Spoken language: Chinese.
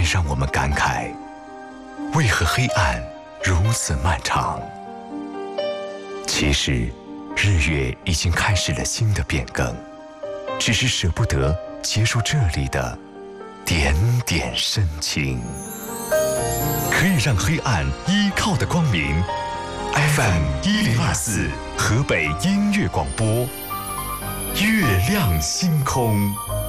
让我们感慨，为何黑暗如此漫长？其实，日月已经开始了新的变更，只是舍不得结束这里的点点深情。可以让黑暗依靠的光明 ，FM1024河北音乐广播，月亮星空。